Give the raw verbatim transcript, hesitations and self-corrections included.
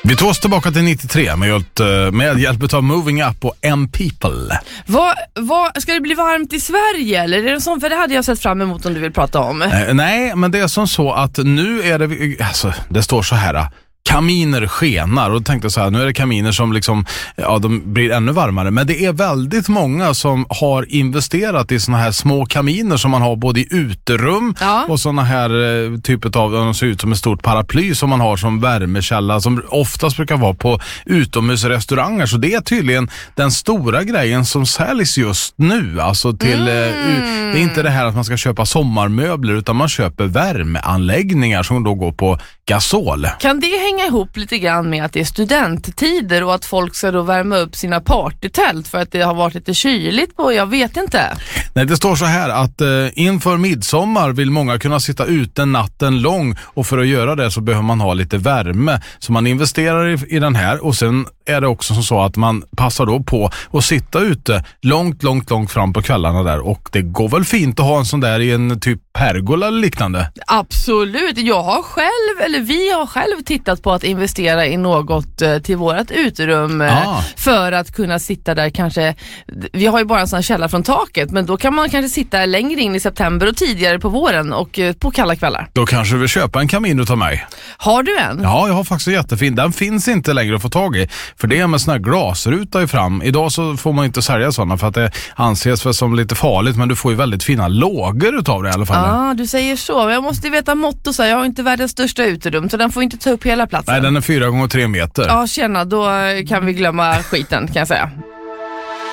Vi tar oss tillbaka till nittiotre med, hjälp, med hjälp av Moving Up och M People. Vad, vad, ska det bli varmt i Sverige eller är det sånt? För det hade jag sett fram emot om du vill prata om. Eh, nej, men det är som så att nu är det, alltså det står så här, kaminer skenar, och då tänkte jag så här, nu är det kaminer som liksom, ja, de blir ännu varmare, men det är väldigt många som har investerat i såna här små kaminer som man har både i uterum ja. och såna här eh, typet av, de ser ut som ett stort paraply som man har som värmekälla, som oftast brukar vara på utomhusrestauranger. Så det är tydligen den stora grejen som säljs just nu, alltså till mm. eh, det är inte det här att man ska köpa sommarmöbler, utan man köper värmeanläggningar som då går på gasol. Kan det hänga ihop lite grann med att det är studenttider och att folk ska då värma upp sina partytält för att det har varit lite kyligt på, jag vet inte. Nej, det står så här att eh, inför midsommar vill många kunna sitta ute natten lång, och för att göra det så behöver man ha lite värme. Så man investerar i, i den här, och sen är det också så att man passar då på att sitta ute långt, långt, långt fram på kvällarna där, och det går väl fint att ha en sån där i en typ pergola eller liknande. Absolut, jag har själv, eller vi har själv tittat på att investera i något eh, till vårat uterum eh, ah. för att kunna sitta där kanske, vi har ju bara en sån här källa från taket, men då kan man kanske sitta längre in i september och tidigare på våren och eh, på kalla kvällar. Då kanske vi köpa en kamin utav mig. Har du en? Ja, jag har faktiskt en jättefin. Den finns inte längre att få tag i, för det är med sån här glasruta i fram. Idag så får man inte sälja sådana för att det anses för som lite farligt, men du får ju väldigt fina lågor utav det i alla fall. Ja, ah, du säger så. Jag måste veta mått och så. Jag har inte världens största uterum, så den får inte ta upp hela platsen. Nej, den är fyra gånger tre meter. Ja, tjena, då kan vi glömma skiten, kan jag säga.